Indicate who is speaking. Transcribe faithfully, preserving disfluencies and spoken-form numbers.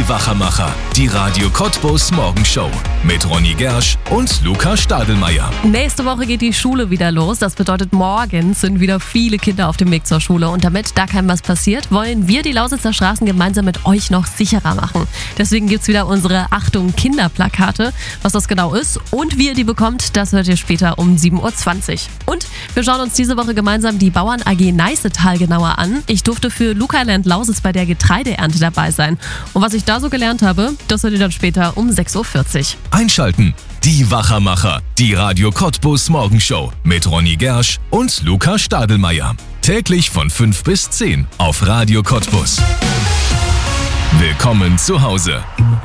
Speaker 1: Die Wachermacher, die Radio Cottbus Morgenshow mit Ronny Gersch und Luca Stadelmeier.
Speaker 2: Nächste Woche geht die Schule wieder los. Das bedeutet, morgens sind wieder viele Kinder auf dem Weg zur Schule. Und damit da keinem was passiert, wollen wir die Lausitzer Straßen gemeinsam mit euch noch sicherer machen. Deswegen gibt es wieder unsere Achtung Kinderplakate. Was das genau ist und wie ihr die bekommt, das hört ihr später um sieben Uhr zwanzig. Und wir schauen uns diese Woche gemeinsam die Bauern A G Neißetal genauer an. Ich durfte für Luca Land Lausitz bei der Getreideernte dabei sein. Und was ich da so gelernt habe, das hört ihr dann später um sechs Uhr vierzig.
Speaker 1: Einschalten. Die Wachermacher, die Radio Cottbus Morgenshow mit Ronny Gersch und Luca Stadelmeier. Täglich von fünf bis zehn auf Radio Cottbus. Willkommen zu Hause.